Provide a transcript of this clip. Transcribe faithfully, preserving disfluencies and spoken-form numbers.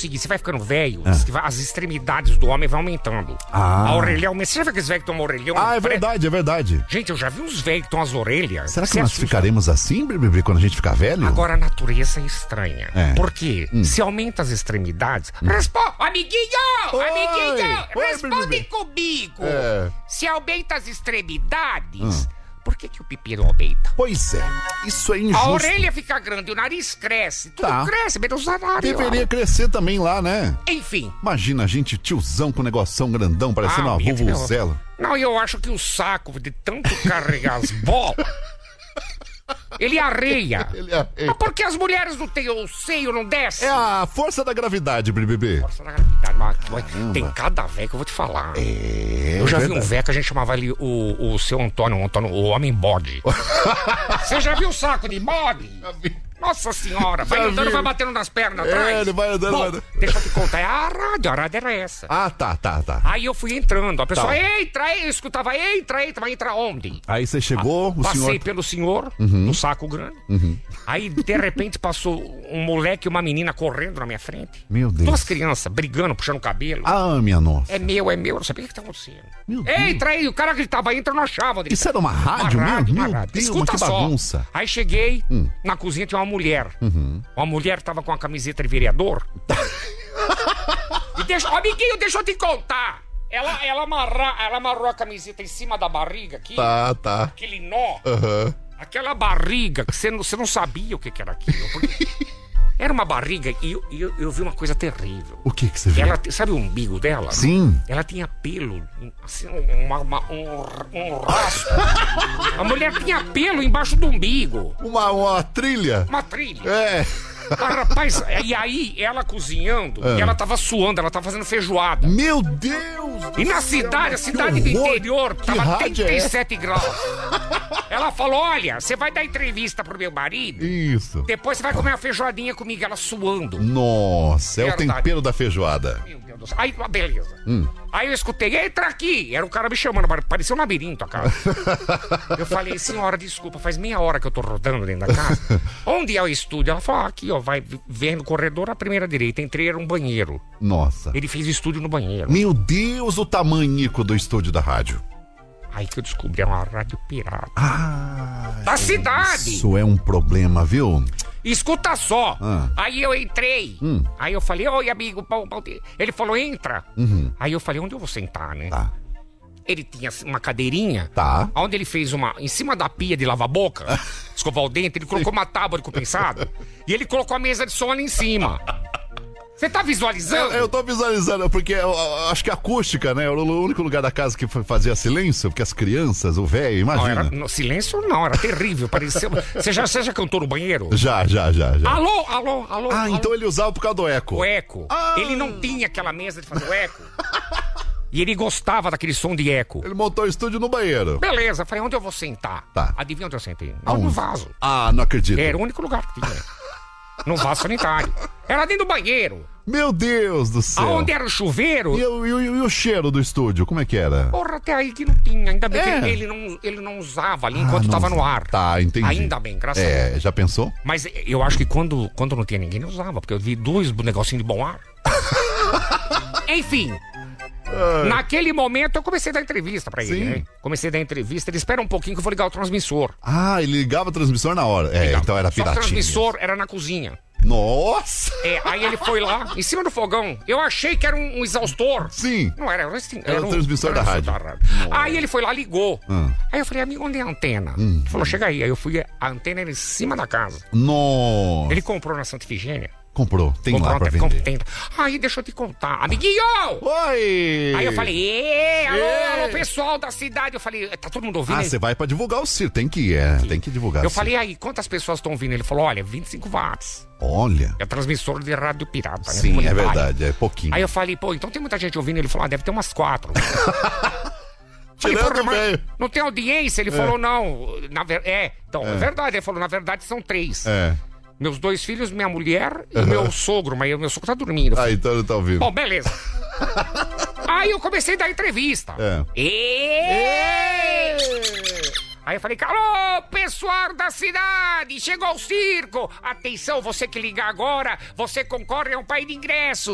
seguinte, você vai ficando velho, Ah. as extremidades do homem vão aumentando. Ah. A orelhão, mas você já viu aqueles velhos que tomam orelhão? Ah, é Pare- verdade, é verdade. Gente, eu já vi uns velhos que estão as orelhas. Será que Você nós assusta. ficaremos assim, Bibi, quando a gente ficar velho? Agora a natureza é estranha. É. Por quê? Hum. Se aumenta as extremidades. Responde, amiguinho! Oi! Amiguinho! Oi, Responde Bibi. comigo! É. Se aumenta as extremidades, Hum. por que, que o pipi não aumenta? Pois é, isso é injusto. A orelha fica grande, o nariz cresce, tudo Tá. cresce, menos o nariz. Deveria crescer também lá, né? Enfim. Imagina a gente, tiozão com negoção grandão, parecendo Ah, uma minha filha, vuvuzela. Não, eu acho que o saco de tanto carregar as bolas, ele arreia. Ele é, é, Mas por que as mulheres não têm o seio, não desce? é a força da gravidade, Bibi. Força da gravidade, mas tem cada velho que eu vou te falar. É, Eu já vi um verdade. velho que a gente chamava ali o, o seu Antônio, o Antônio, o homem bode. Você já viu o saco de bode? Nossa senhora, vai Já andando, vi. vai batendo nas pernas É, atrás. ele vai andando, Bom, vai andando. deixa eu te contar, é a rádio, a rádio era essa. Ah, tá, tá, tá. Aí eu fui entrando, a pessoa, Tá. entra, eu escutava, entra, entra, vai entrar onde? Aí você chegou, o Passei senhor... Uhum. pelo senhor, no saco grande. Aí, de repente, passou um moleque e uma menina correndo na minha frente. Meu Deus. Duas crianças brigando, puxando o cabelo. Ah, minha nossa. É meu, é meu, não sabia o que está acontecendo. Meu Deus. Entra aí, o cara gritava, entra, eu não achava. onde ele Isso tava. era uma rádio Uma mesmo? rádio, uma Meu rádio. Deus, Escuta mas que só. bagunça. Hum. Aí cheguei, na cozinha tinha uma mulher. Uma mulher tava com a camiseta de vereador. E deixa, ó, amiguinho, deixa eu te contar. Ela, ela, amarra, ela amarrou a camiseta em cima da barriga aqui. Tá, tá. Aquele nó. Aham. Aquela barriga que você não, você não sabia o que, que era aquilo. porque Era uma barriga e eu, eu, eu vi uma coisa terrível. O que que você viu? Ela, sabe o umbigo dela? Sim. Ela tinha pelo, assim, uma, uma, um, um rastro. A mulher tinha pelo embaixo do umbigo. Uma, uma trilha. Uma trilha. É. Ah, rapaz, e aí ela cozinhando, Ah. e ela tava suando, ela tava fazendo feijoada. Meu Deus. E na do cidade, a céu, cidade que do horror. interior, Que tava rádio é trinta e sete graus. Ela falou, olha, você vai dar entrevista pro meu marido, Isso. depois você vai comer uma feijoadinha comigo, ela suando. Nossa, é o Verdade. tempero da feijoada. Meu Deus do céu. Aí, ah, beleza. Hum. Aí eu escutei, entra aqui. Era o cara me chamando, parecia um labirinto a casa. Eu falei, senhora, desculpa, faz meia hora que eu tô rodando dentro da casa. Onde é o estúdio? Ela falou, ah, aqui, ó, vai vendo o corredor à primeira direita. Entrei, era um banheiro. Nossa. Ele fez o estúdio no banheiro. Meu Deus, o tamanhico do estúdio da rádio. Aí que eu descobri, é uma rádio pirata. Ah, Da cidade! isso é um problema, viu? Escuta só. Ah. Aí eu entrei. Hum. Aí eu falei, oi, amigo. pau, pau, te-" Ele falou, entra. Uhum. Aí eu falei, onde eu vou sentar, né? Tá. Ele tinha uma cadeirinha. Tá. Onde ele fez uma... Em cima da pia de lavar boca, escovar o dente, ele colocou uma tábua de compensado. E ele colocou a mesa de som ali em cima. Você tá visualizando? Eu, eu tô visualizando, porque eu, eu acho que a acústica, né? Era o único lugar da casa que fazia silêncio, porque as crianças, o velho, Não, imagina. era, no silêncio não, era terrível. Parecia... Você já, você já cantou no banheiro? Já, já, já, já. Alô, alô, alô. Ah, alô. então ele usava por causa do eco. O eco. Ah. Ele não tinha aquela mesa de fazer o eco. E ele gostava daquele som de eco. Ele montou o estúdio no banheiro. Beleza, falei, onde eu vou sentar? Tá. Adivinha onde eu sentei? Aonde? No vaso. Ah, não acredito. Era o único lugar que tinha. No vaso sanitário. Era dentro do banheiro. Meu Deus do céu. Aonde era o chuveiro? E, o- e o- e o cheiro do estúdio, como é que era? Porra, até aí que não tinha. Ainda bem É. que ele não, ele não usava ali enquanto Ah, não tava no usava. ar. Tá, entendi. Ainda bem, graças a Deus. É, já pensou? Mas eu acho que quando, quando não tinha ninguém, ele usava. Porque eu vi dois negocinhos de bom ar. Enfim. Naquele momento eu comecei a dar entrevista pra ele, Sim. né? Comecei a dar entrevista. Ele espera um pouquinho que eu vou ligar o transmissor. Ah, ele ligava o transmissor na hora. É, Ligava. então era Só que o piratinha. transmissor era na cozinha. Nossa! É, aí ele foi lá, em cima do fogão. Eu achei que era um, um exaustor. Sim. Não era, era, assim, Era o um transmissor da rádio. Aí ele foi lá, ligou. Hum. Aí eu falei, amigo, onde é a antena? Ele falou, chega aí. Aí eu fui, a antena era em cima da casa. Nossa. Ele comprou na Santa Efigênia. Comprou, tem Comprou lá pra uma te- vender. tem- Aí deixa eu te contar. Amiguinho! Oi! Aí eu falei, Ê, alô, Ê. alô, pessoal da cidade. Eu falei, tá todo mundo ouvindo? Ah, aí? você vai pra divulgar o circo. Tem que ir, é. Tem que divulgar Eu o circo. falei, aí, quantas pessoas estão ouvindo? Ele falou, olha, vinte e cinco watts. Olha. É transmissor de rádio pirata, né? Sim, é Comunitário. verdade, é pouquinho. Aí eu falei, pô, então tem muita gente ouvindo. Ele falou, ah, deve ter umas quatro. Falei, Tirando porra, o mas velho. não tem audiência? Ele falou, não. Na ver... É, então, é. verdade. Ele falou, na verdade são três. É. Meus dois filhos, minha mulher e meu sogro. Mas o meu sogro tá dormindo. Ah, então ele tá ouvindo. Bom, beleza. Aí eu comecei a dar entrevista. É. E... Aí eu falei, alô, pessoal da cidade, chegou o circo. Atenção, você que ligar agora, você concorre a um par de ingressos.